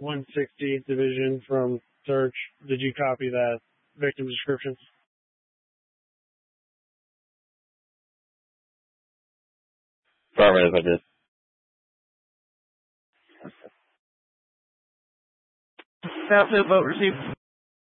160th Division from search. Did you copy that victim description? Affirmative, I did. About to vote received.